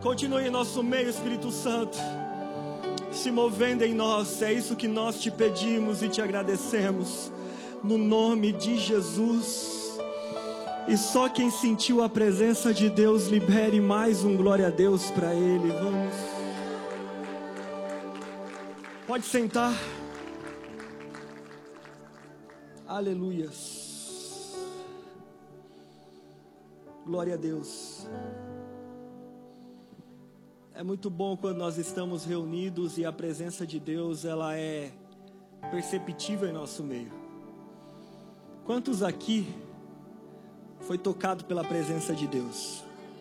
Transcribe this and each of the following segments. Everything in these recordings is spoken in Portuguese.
Continue em nosso meio, Espírito Santo, se movendo em nós. É isso que nós te pedimos e te agradecemos, no nome de Jesus. E só quem sentiu a presença de Deus, libere mais um glória a Deus para Ele. Vamos. Pode sentar. Aleluias. Glória a Deus. É muito bom quando nós estamos reunidos e a presença de Deus, ela é perceptível em nosso meio. Quantos aqui foi tocado pela presença de Deus?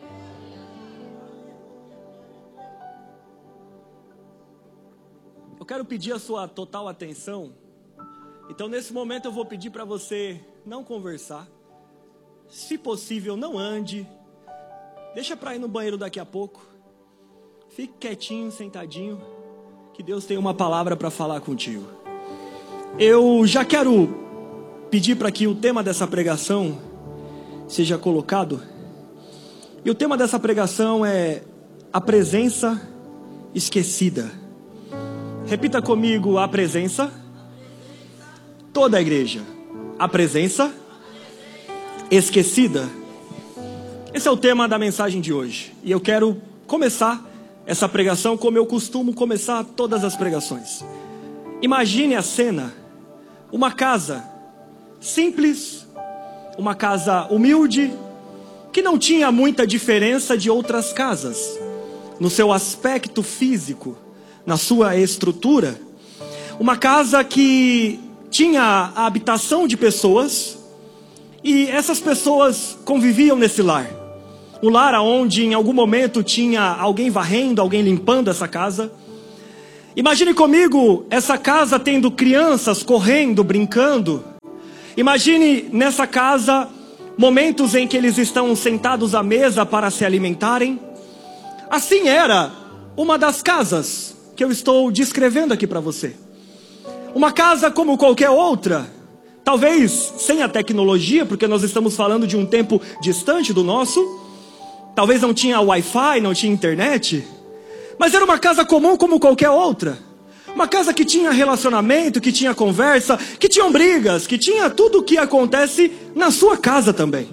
Eu quero pedir a sua total atenção. Então nesse momento eu vou pedir para você não conversar. Se possível, não ande. Deixa para ir no banheiro daqui a pouco. Fique quietinho, sentadinho, que Deus tem uma palavra para falar contigo. Eu já quero pedir para que o tema dessa pregação seja colocado. E o tema dessa pregação é a presença esquecida. Repita comigo: a presença. Toda a igreja. A presença esquecida. Esse é o tema da mensagem de hoje. E eu quero começar essa pregação como eu costumo começar todas as pregações. Imagine a cena: uma casa simples, uma casa humilde, que não tinha muita diferença de outras casas, no seu aspecto físico, na sua estrutura. Uma casa que tinha a habitação de pessoas, e essas pessoas conviviam nesse lar. Um lar onde em algum momento tinha alguém varrendo, alguém limpando essa casa. Imagine comigo essa casa tendo crianças correndo, brincando. Imagine nessa casa momentos em que eles estão sentados à mesa para se alimentarem. Assim era uma das casas que eu estou descrevendo aqui para você. Uma casa como qualquer outra, talvez sem a tecnologia, porque nós estamos falando de um tempo distante do nosso. Talvez não tinha Wi-Fi, não tinha internet, mas era uma casa comum como qualquer outra. Uma casa que tinha relacionamento, que tinha conversa, que tinham brigas, que tinha tudo o que acontece na sua casa também.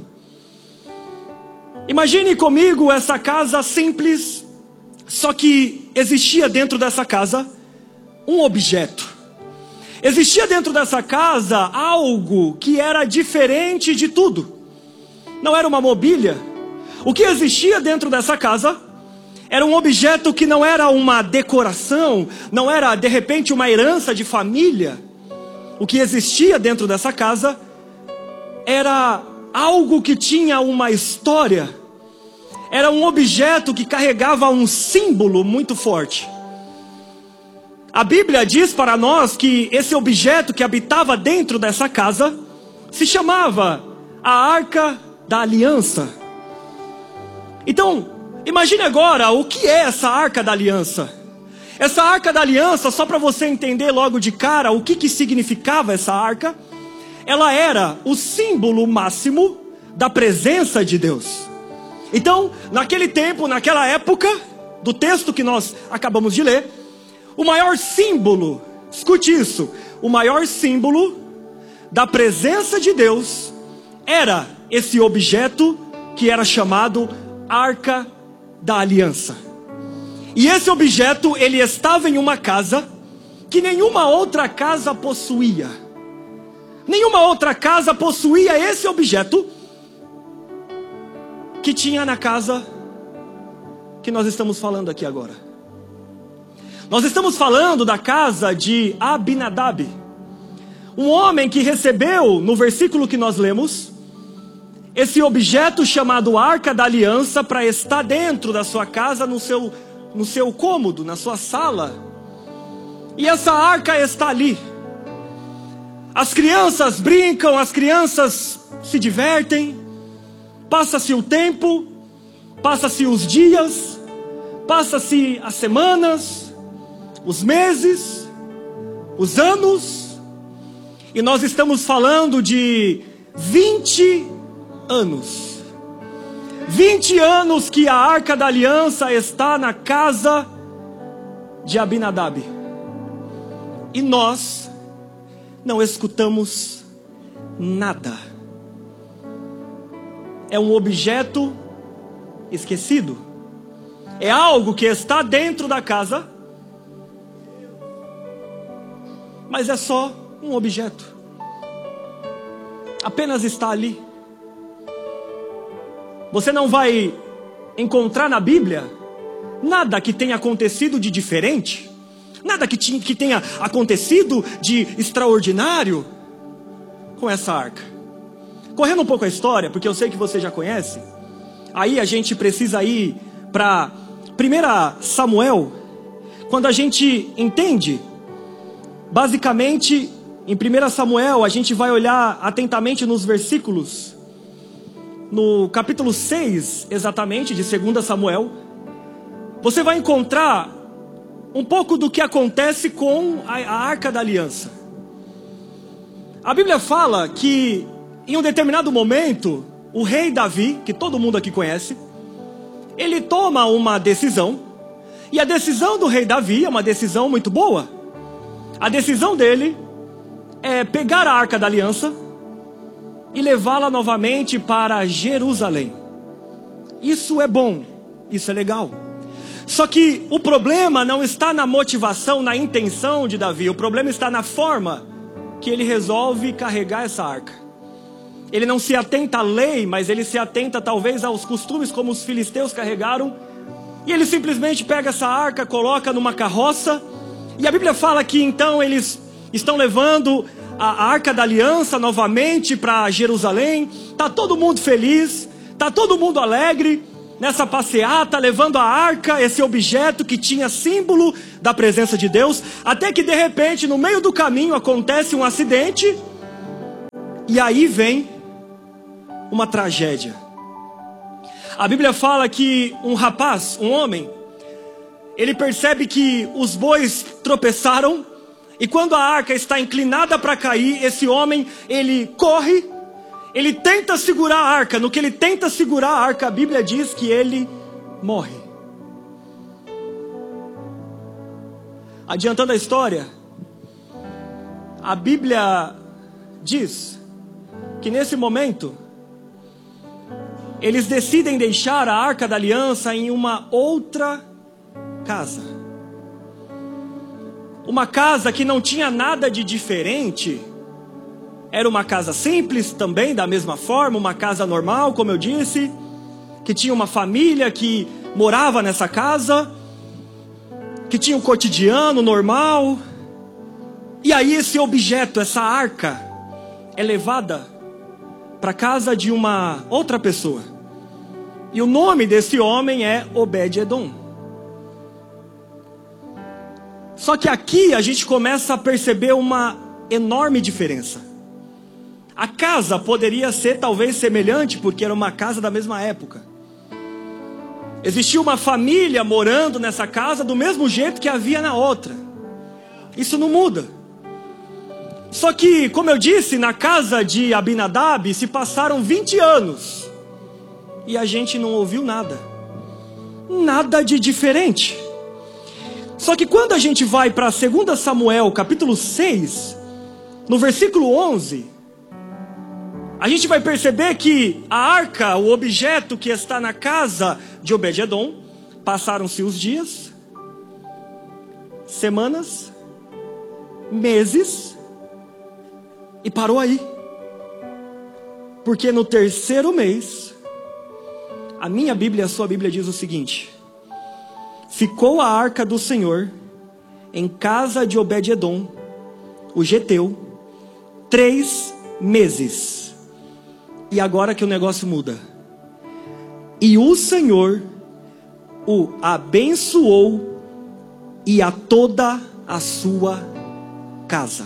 Imagine comigo essa casa simples, só que existia dentro dessa casa um objeto. Existia dentro dessa casa algo que era diferente de tudo. Não era uma mobília. O que existia dentro dessa casa era um objeto que não era uma decoração, não era de repente uma herança de família. O que existia dentro dessa casa era algo que tinha uma história. Era um objeto que carregava um símbolo muito forte. A Bíblia diz para nós que esse objeto que habitava dentro dessa casa se chamava a Arca da Aliança. Então, imagine agora o que é essa Arca da Aliança. Essa Arca da Aliança, só para você entender logo de cara o que significava essa arca, ela era o símbolo máximo da presença de Deus. Então, naquele tempo, naquela época, do texto que nós acabamos de ler, o maior símbolo, escute isso, o maior símbolo da presença de Deus era esse objeto que era chamado Arca da Aliança. E esse objeto, ele estava em uma casa que nenhuma outra casa possuía. Nenhuma outra casa possuía esse objeto que tinha na casa que nós estamos falando aqui agora. Nós estamos falando da casa de Abinadab, um homem que recebeu, no versículo que nós lemos, esse objeto chamado Arca da Aliança para estar dentro da sua casa, no seu cômodo, na sua sala. E essa arca está ali. As crianças brincam, as crianças se divertem. Passa-se o tempo, passa-se os dias, passa-se as semanas, os meses, os anos. E nós estamos falando de 20 anos. 20 anos que a Arca da Aliança está na casa de Abinadab. E nós não escutamos nada. É um objeto esquecido. É algo que está dentro da casa, mas é só um objeto. Apenas está ali. Você não vai encontrar na Bíblia nada que tenha acontecido de diferente, nada que tenha acontecido de extraordinário com essa arca. Correndo um pouco a história, porque eu sei que você já conhece, aí a gente precisa ir para 1 Samuel, quando a gente entende, basicamente, em 1 Samuel, a gente vai olhar atentamente nos versículos, no capítulo 6, exatamente, de 2 Samuel, você vai encontrar um pouco do que acontece com a Arca da Aliança. A Bíblia fala que, em um determinado momento, o rei Davi, que todo mundo aqui conhece, ele toma uma decisão, e a decisão do rei Davi é uma decisão muito boa. A decisão dele é pegar a Arca da Aliança e levá-la novamente para Jerusalém. Isso é bom, isso é legal. Só que o problema não está na motivação, na intenção de Davi. O problema está na forma que ele resolve carregar essa arca. Ele não se atenta à lei, mas ele se atenta talvez aos costumes como os filisteus carregaram. E ele simplesmente pega essa arca, coloca numa carroça. E a Bíblia fala que então eles estão levando a Arca da Aliança novamente para Jerusalém. Está todo mundo feliz, está todo mundo alegre nessa passeata, levando a arca, esse objeto que tinha símbolo da presença de Deus. Até que de repente, no meio do caminho, acontece um acidente. E aí vem uma tragédia. A Bíblia fala que um rapaz, um homem, ele percebe que os bois tropeçaram. E quando a arca está inclinada para cair, esse homem, ele corre, ele tenta segurar a arca. No que ele tenta segurar a arca, a Bíblia diz que ele morre. Adiantando a história, a Bíblia diz que nesse momento, eles decidem deixar a Arca da Aliança em uma outra casa. Uma casa que não tinha nada de diferente. Era uma casa simples também, da mesma forma, uma casa normal, como eu disse, que tinha uma família que morava nessa casa, que tinha um cotidiano normal. E aí esse objeto, essa arca, é levada para a casa de uma outra pessoa. E o nome desse homem é Obed-Edom. Só que aqui a gente começa a perceber uma enorme diferença. A casa poderia ser talvez semelhante, porque era uma casa da mesma época. Existia uma família morando nessa casa do mesmo jeito que havia na outra. Isso não muda. Só que, como eu disse, na casa de Abinadab se passaram 20 anos. E a gente não ouviu nada. Nada de diferente. Só que quando a gente vai para 2 Samuel, capítulo 6, no versículo 11, a gente vai perceber que a arca, o objeto que está na casa de Obed-Edom, passaram-se os dias, semanas, meses, e parou aí. Porque no terceiro mês, a minha Bíblia e a sua Bíblia diz o seguinte: ficou a arca do Senhor em casa de Obed-Edom, o geteu, 3 meses. E agora que o negócio muda. E o Senhor o abençoou e a toda a sua casa.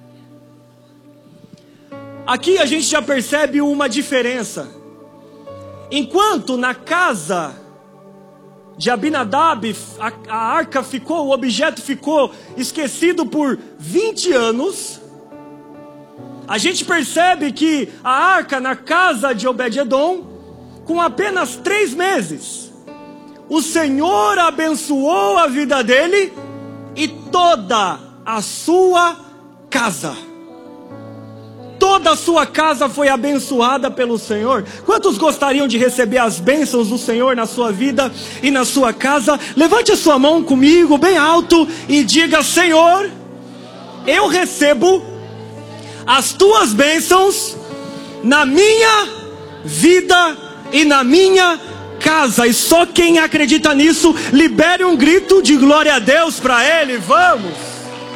Aqui a gente já percebe uma diferença. Enquanto na casa de Abinadab a arca ficou, o objeto ficou esquecido por 20 anos, a gente percebe que a arca na casa de Obed-Edom com apenas 3 meses, o Senhor abençoou a vida dele e toda a sua casa. Toda a sua casa foi abençoada pelo Senhor. Quantos gostariam de receber as bênçãos do Senhor na sua vida e na sua casa? Levante a sua mão comigo bem alto e diga: Senhor, eu recebo as tuas bênçãos na minha vida e na minha casa. E só quem acredita nisso, libere um grito de glória a Deus para Ele. Vamos!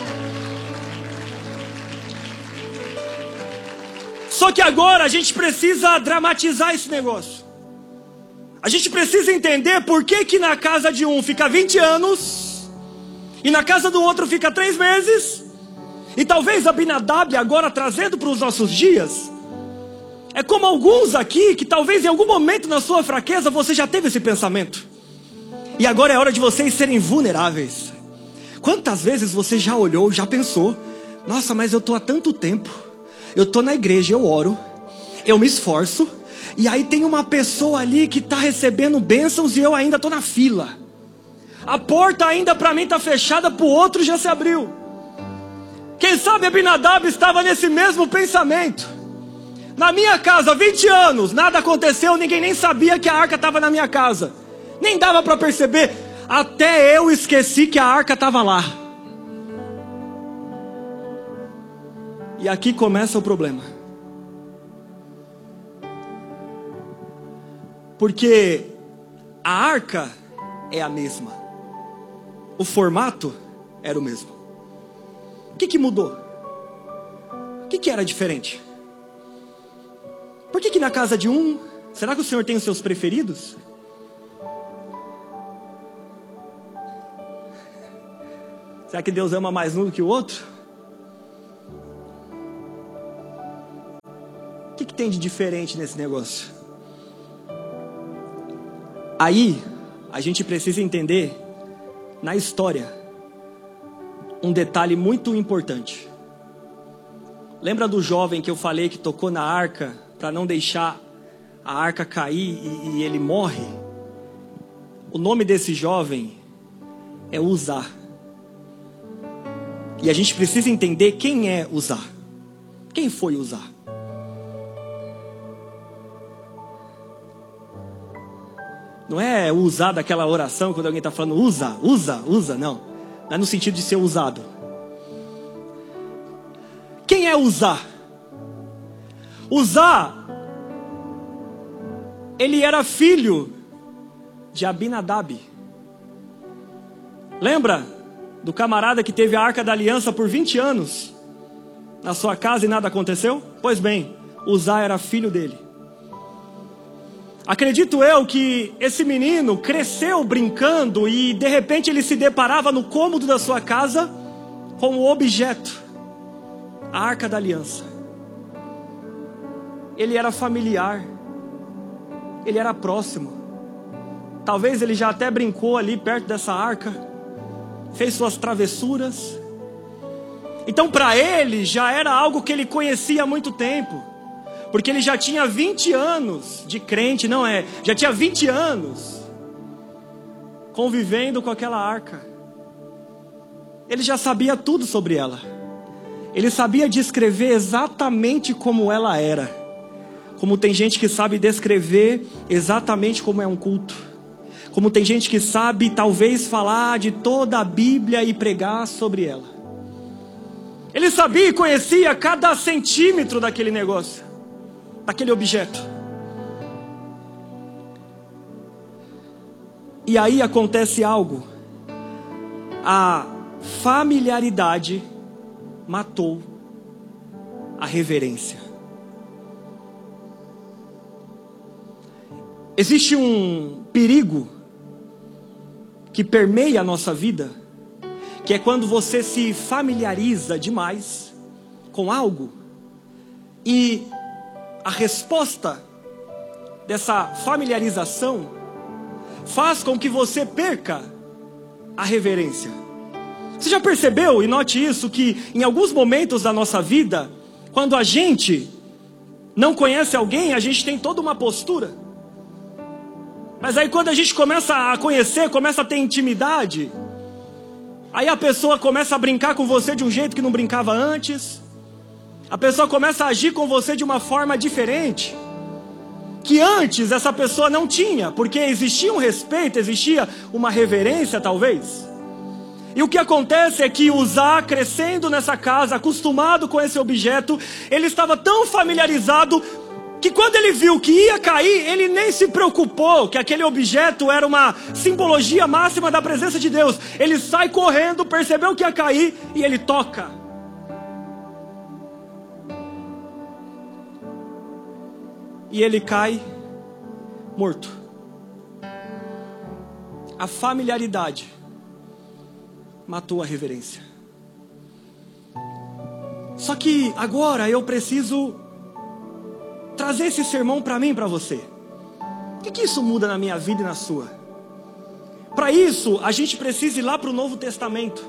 Só que agora a gente precisa dramatizar esse negócio. A gente precisa entender por que na casa de um fica 20 anos e na casa do outro fica 3 meses. E talvez Abinadab, agora trazendo para os nossos dias, é como alguns aqui que talvez em algum momento na sua fraqueza você já teve esse pensamento. E agora é hora de vocês serem vulneráveis. Quantas vezes você já olhou, já pensou: nossa, mas eu estou há tanto tempo, eu estou na igreja, eu oro, eu me esforço, e aí tem uma pessoa ali que está recebendo bênçãos e eu ainda estou na fila. A porta ainda para mim está fechada, para o outro já se abriu. Quem sabe Abinadab estava nesse mesmo pensamento. Na minha casa, 20 anos, nada aconteceu, ninguém nem sabia que a arca estava na minha casa. Nem dava para perceber, até eu esqueci que a arca estava lá. E aqui começa o problema. Porque a arca é a mesma. O formato era o mesmo. O que mudou? O que era diferente? Por que na casa de um, será que o Senhor tem os seus preferidos? Será que Deus ama mais um do que o outro? O que tem de diferente nesse negócio? Aí, a gente precisa entender, na história, um detalhe muito importante. Lembra do jovem que eu falei que tocou na arca, para não deixar a arca cair e ele morre? O nome desse jovem é Uzá. E a gente precisa entender quem é Uzá. Quem foi Uzá? Não é usar daquela oração quando alguém está falando usa, não. Não é no sentido de ser usado. Quem é Uzá? Uzá, ele era filho de Abinadab. Lembra do camarada que teve a arca da aliança por 20 anos na sua casa e nada aconteceu? Pois bem, Uzá era filho dele. Acredito eu que esse menino cresceu brincando e de repente ele se deparava no cômodo da sua casa com o objeto, a arca da aliança. Ele era familiar, ele era próximo. Talvez ele já até brincou ali perto dessa arca, fez suas travessuras. Então para ele já era algo que ele conhecia há muito tempo. Porque ele já tinha 20 anos de crente, já tinha 20 anos convivendo com aquela arca. Ele já sabia tudo sobre ela. Ele sabia descrever exatamente como ela era. Como tem gente que sabe descrever exatamente como é um culto. Como tem gente que sabe talvez falar de toda a Bíblia e pregar sobre ela. Ele sabia e conhecia cada centímetro daquele negócio, daquele objeto. E aí acontece algo. A familiaridade matou a reverência. Existe um perigo que permeia a nossa vida, que é quando você se familiariza demais com algo e a resposta dessa familiarização faz com que você perca a reverência. Você já percebeu, e note isso, que em alguns momentos da nossa vida, quando a gente não conhece alguém, a gente tem toda uma postura. Mas aí quando a gente começa a conhecer, começa a ter intimidade, aí a pessoa começa a brincar com você de um jeito que não brincava antes. A pessoa começa a agir com você de uma forma diferente, que antes essa pessoa não tinha, porque existia um respeito, existia uma reverência talvez. E o que acontece é que Uzá, crescendo nessa casa, acostumado com esse objeto, ele estava tão familiarizado que quando ele viu que ia cair, ele nem se preocupou que aquele objeto era uma simbologia máxima da presença de Deus. Ele sai correndo, percebeu que ia cair e ele toca. E ele cai morto. A familiaridade matou a reverência. Só que agora eu preciso trazer esse sermão para mim e para você. O que isso muda na minha vida e na sua? Para isso, a gente precisa ir lá para o Novo Testamento.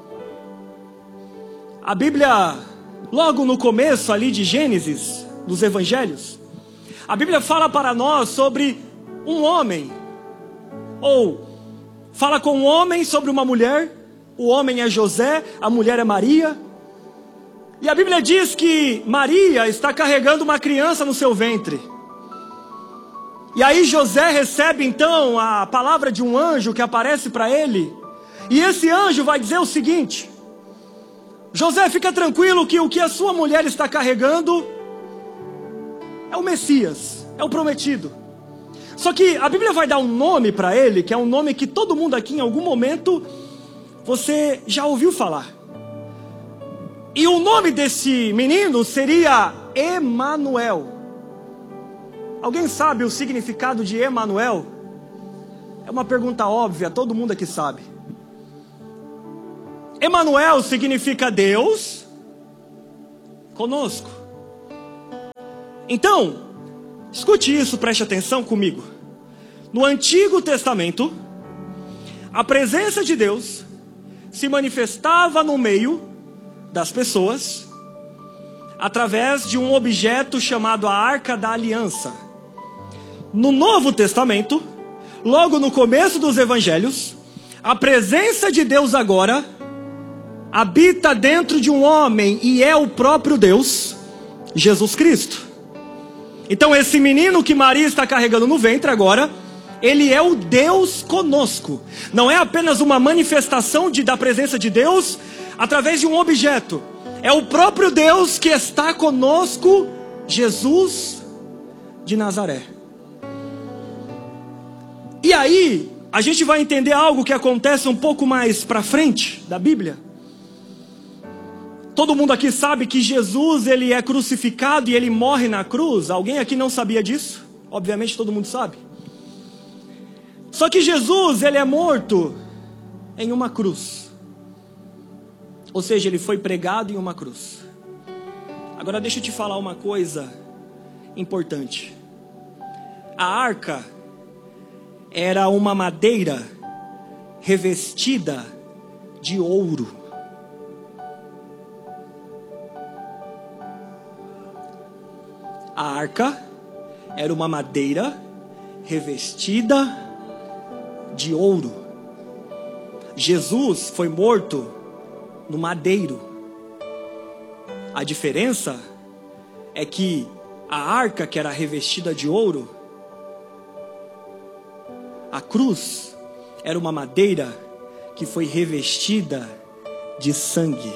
A Bíblia, logo no começo ali de Gênesis, dos Evangelhos, a Bíblia fala para nós sobre um homem, ou fala com um homem sobre uma mulher. O homem é José, a mulher é Maria. E a Bíblia diz que Maria está carregando uma criança no seu ventre. E aí José recebe então a palavra de um anjo que aparece para ele. E esse anjo vai dizer o seguinte: José, fica tranquilo que o que a sua mulher está carregando é o Messias, é o prometido. Só que a Bíblia vai dar um nome para ele, que é um nome que todo mundo aqui em algum momento você já ouviu falar. E o nome desse menino seria Emanuel. Alguém sabe o significado de Emanuel? É uma pergunta óbvia, todo mundo aqui sabe. Emanuel significa Deus conosco. Então, escute isso, preste atenção comigo. No Antigo Testamento, a presença de Deus se manifestava no meio das pessoas através de um objeto chamado a Arca da Aliança. No Novo Testamento, logo no começo dos Evangelhos, a presença de Deus agora habita dentro de um homem e é o próprio Deus, Jesus Cristo. Então esse menino que Maria está carregando no ventre agora, ele é o Deus conosco. Não é apenas uma manifestação da presença de Deus através de um objeto. É o próprio Deus que está conosco, Jesus de Nazaré. E aí, a gente vai entender algo que acontece um pouco mais para frente da Bíblia. Todo mundo aqui sabe que Jesus, ele é crucificado e ele morre na cruz. Alguém aqui não sabia disso? Obviamente todo mundo sabe. Só que Jesus, ele é morto em uma cruz. Ou seja, ele foi pregado em uma cruz. Agora deixa eu te falar uma coisa importante. A arca era uma madeira revestida de ouro. A arca era uma madeira revestida de ouro. Jesus foi morto no madeiro. A diferença é que a arca, que era revestida de ouro, a cruz era uma madeira que foi revestida de sangue.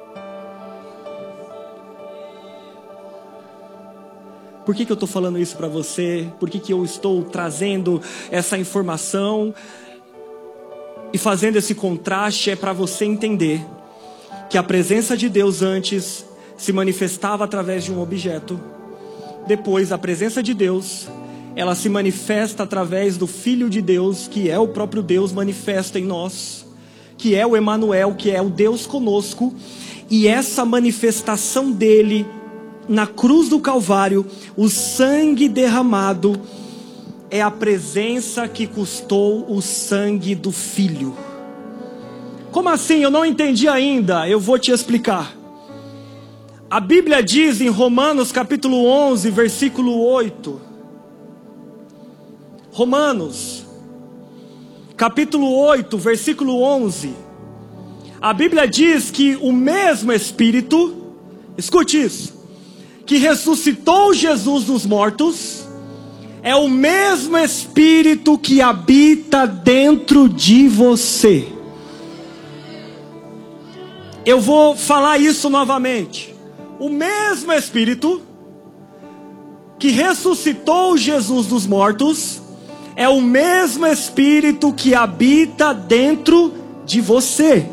Por que eu estou falando isso para você? Por que eu estou trazendo essa informação e fazendo esse contraste? É para você entender que a presença de Deus antes se manifestava através de um objeto. Depois, a presença de Deus, ela se manifesta através do Filho de Deus, que é o próprio Deus manifesto em nós, que é o Emanuel, que é o Deus conosco. E essa manifestação dele na cruz do Calvário, o sangue derramado, é a presença que custou o sangue do Filho. Como assim? Eu não entendi ainda. Eu vou te explicar. A Bíblia diz em Romanos capítulo 11, versículo 8: Romanos, capítulo 8, versículo 11. A Bíblia diz que o mesmo Espírito, escute isso, que ressuscitou Jesus dos mortos, é o mesmo Espírito que habita dentro de você. Eu vou falar isso novamente. O mesmo Espírito que ressuscitou Jesus dos mortos é o mesmo Espírito que habita dentro de você.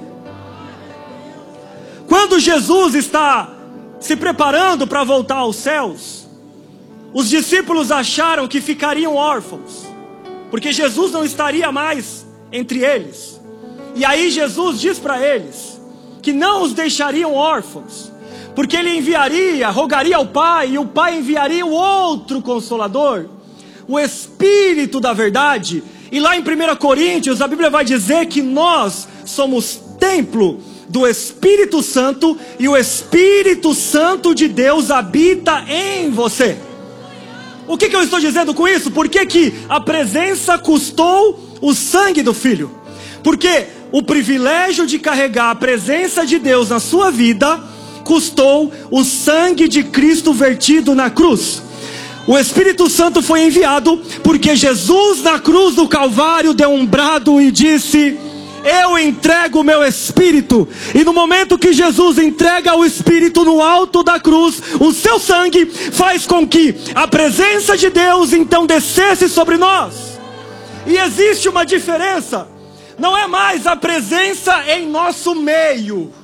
Quando Jesus está se preparando para voltar aos céus, os discípulos acharam que ficariam órfãos, porque Jesus não estaria mais entre eles. E aí Jesus diz para eles que não os deixariam órfãos, porque Ele enviaria, rogaria ao Pai, e o Pai enviaria o outro Consolador, o Espírito da verdade. E lá em 1 Coríntios a Bíblia vai dizer que nós somos templo do Espírito Santo, e o Espírito Santo de Deus habita em você. O que eu estou dizendo com isso? Por que a presença custou o sangue do Filho? Porque o privilégio de carregar a presença de Deus na sua vida custou o sangue de Cristo vertido na cruz. O Espírito Santo foi enviado porque Jesus na cruz do Calvário deu um brado e disse: eu entrego o meu Espírito. E no momento que Jesus entrega o Espírito no alto da cruz, o seu sangue faz com que a presença de Deus então descesse sobre nós. E existe uma diferença. Não é mais a presença em nosso meio,